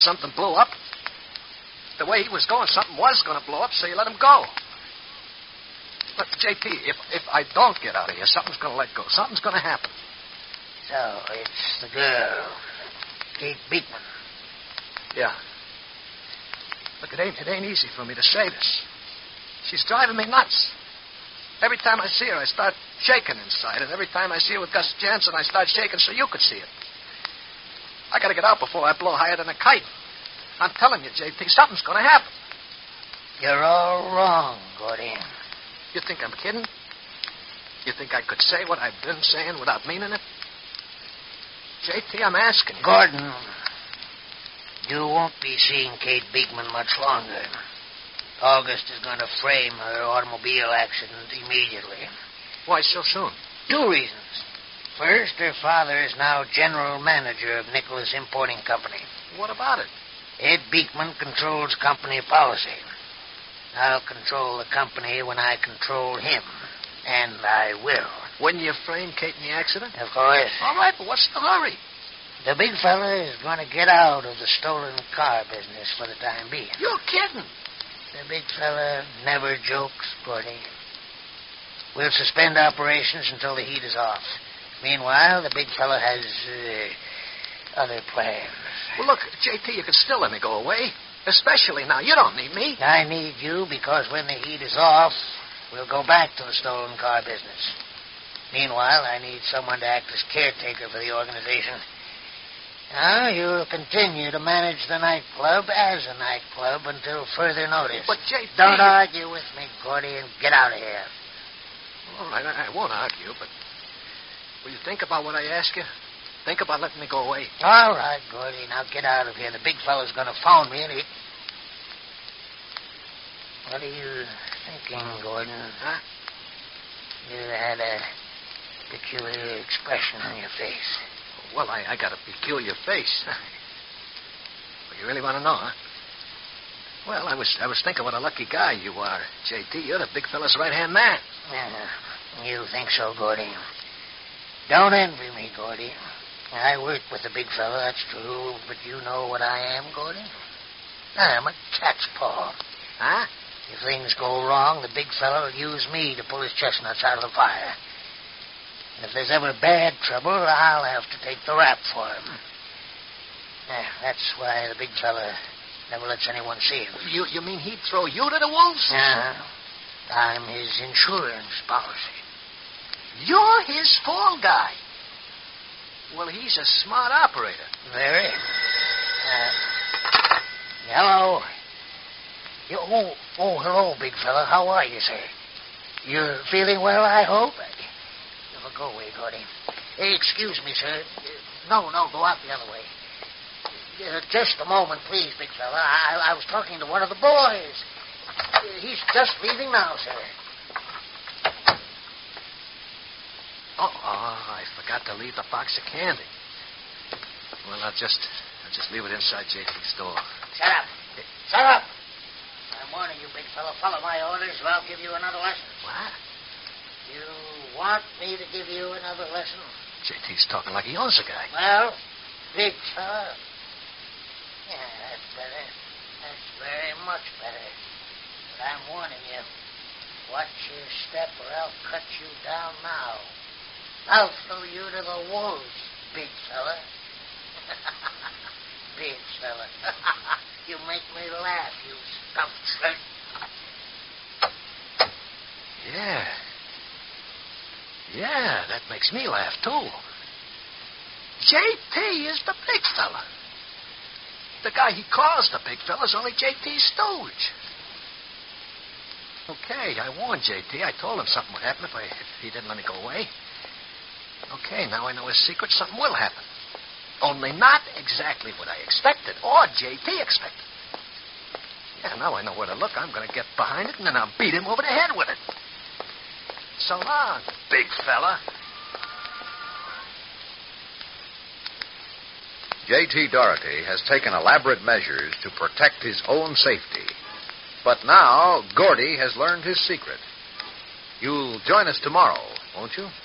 Something blew up. The way he was going, something was going to blow up, so you let him go. Look, J.T., if I don't get out of here, something's going to let go. Something's going to happen. So, it's the girl, Kate Beekman. Yeah. Look, it ain't easy for me to say this. She's driving me nuts. Every time I see her, I start shaking inside. And every time I see her with Gus Jansen, I start shaking so you could see it. I got to get out before I blow higher than a kite. I'm telling you, J.T., something's going to happen. You're all wrong, Gordy. You think I'm kidding? You think I could say what I've been saying without meaning it? J.T., I'm asking you. Gordon, you won't be seeing Kate Beekman much longer. August is going to frame her automobile accident immediately. Why so soon? 2 reasons. First, her father is now general manager of Nicholas Importing Company. What about it? Ed Beekman controls company policy. I'll control the company when I control him. And I will. When you frame Kate in the accident? Of course. All right, but what's the hurry? The big fella is going to get out of the stolen car business for the time being. You're kidding. The big fella never jokes, Gordy. We'll suspend operations until the heat is off. Meanwhile, the big fella has other plans. Well, look, J.T., you can still let me go away. Especially now. You don't need me. I need you because when the heat is off, we'll go back to the stolen car business. Meanwhile, I need someone to act as caretaker for the organization. Now, you'll continue to manage the nightclub as a nightclub until further notice. But, J.T. Don't argue with me, Gordy, and get out of here. All right, I won't argue, but will you think about what I ask you? Think about letting me go away. All right, Gordy, now get out of here. The big fellow's going to phone me, and he... What are you thinking, Gordon? Huh? You had a peculiar expression on your face. Well, I got a peculiar face. Well, you really want to know, huh? Well, I was thinking what a lucky guy you are, J.T. You're the big fella's right-hand man. Yeah, you think so, Gordy. Don't envy me, Gordy. I work with the big fella, that's true, but you know what I am, Gordy? I'm a cat's paw. Huh? If things go wrong, the big fella will use me to pull his chestnuts out of the fire. And if there's ever bad trouble, I'll have to take the rap for him. That's why the big fella never lets anyone see him. You mean he'd throw you to the wolves? I'm his insurance policy. You're his fall guy. Well, he's a smart operator. Very. Hello. Hello, big fella. How are you, sir? You're feeling well, I hope? Go away, Gordy. Hey, excuse me, sir. No, go out the other way. Just a moment, please, big fella. I was talking to one of the boys. He's just leaving now, sir. Oh, I forgot to leave the box of candy. Well, I'll just leave it inside J.T.'s door. Shut up. Shut up. I'm warning you, big fella. Follow my orders or I'll give you another lesson. What? You want me to give you another lesson? J.T.'s talking like he owns the guy. Well, big fella. Yeah, that's better. That's very much better. But I'm warning you. Watch your step or I'll cut you down now. I'll throw you to the wolves, big fella. Big fella. You make me laugh, you stuffed shirt. Yeah, that makes me laugh, too. J.T. is the big fella. The guy he calls the big fella's only J.T.'s stooge. Okay, I warned J.T. I told him something would happen if he didn't let me go away. Okay, now I know his secret. Something will happen. Only not exactly what I expected or J.T. expected. Yeah, now I know where to look. I'm going to get behind it, and then I'll beat him over the head with it. So long, big fella. J.T. Doherty has taken elaborate measures to protect his own safety. But now, Gordy has learned his secret. You'll join us tomorrow, won't you?